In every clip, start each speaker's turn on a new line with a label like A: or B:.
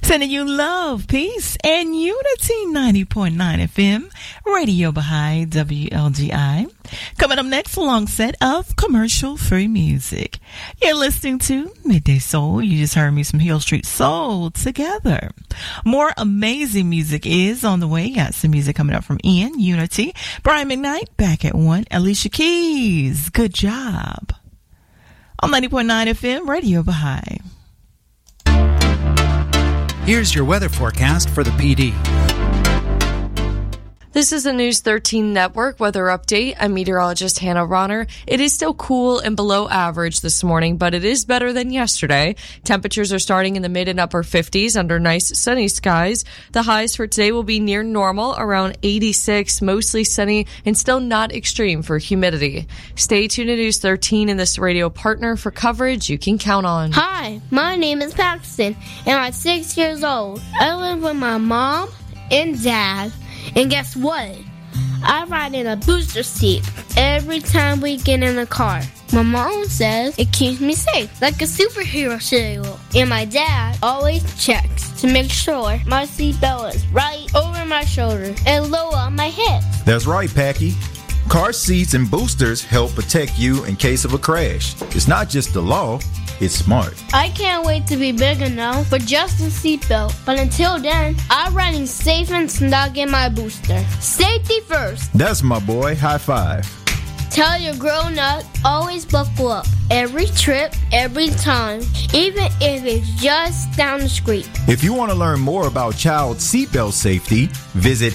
A: Sending you love, peace, and unity. 90.9 FM, Radio Baha'i, WLGI. Coming up next, a long set of commercial-free music. You're listening to Midday Soul. You just heard me some Hill Street Soul together. More amazing music is on the way. Got some music coming up from Ian, Unity, Brian McKnight, back at 1, Alicia Keys, good job. On 90.9 FM, Radio Baha'i.
B: Here's your weather forecast for the PD.
C: This is the News 13 Network weather update. I'm meteorologist Hannah Ronner. It is still cool and below average this morning, but it is better than yesterday. Temperatures are starting in the mid and upper 50s under nice sunny skies. The highs for today will be near normal, around 86, mostly sunny and still not extreme for humidity. Stay tuned to News 13 and this radio partner for coverage you can count on.
D: Hi, my name is Paxton, and I'm 6 years old. I live with my mom and dad. And guess what? I ride in a booster seat every time we get in the car. My mom says it keeps me safe, like a superhero shield. And my dad always checks to make sure my seatbelt is right over my shoulder and low on my head.
E: That's right, Packy. Car seats and boosters help protect you in case of a crash. It's not just the law, it's smart.
D: I can't wait to be big enough for Justin's seatbelt. But until then, I'm riding safe and snug in my booster. Safety first.
E: That's my boy. High five.
D: Tell your grown-up, always buckle up. Every trip, every time, even if it's just down the street.
E: If you want to learn more about child seatbelt safety, visit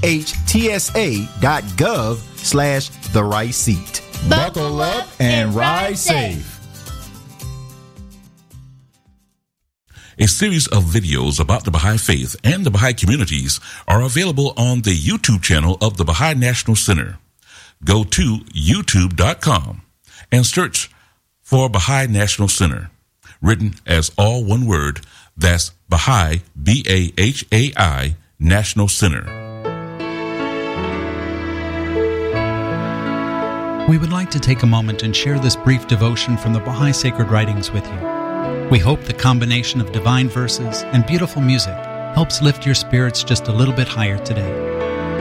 E: nhtsa.gov/the-right-seat. Buckle up and ride safe.
F: A series of videos about the Baha'i Faith and the Baha'i communities are available on the YouTube channel of the Baha'i National Center. Go to youtube.com and search for Baha'i National Center, written as all one word. That's Baha'i, B-A-H-A-I, National Center.
B: We would like to take a moment and share this brief devotion from the Baha'i Sacred Writings with you. We hope the combination of divine verses and beautiful music helps lift your spirits just a little bit higher today.